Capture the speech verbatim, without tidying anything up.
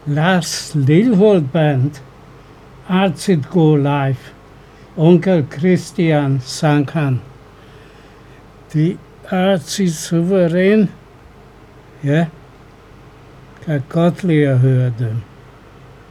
Last Lillwood Band, Arts It Go Live, Onkel Christian sang han. Die Arts ist souverän, ja, kann Gott hörte.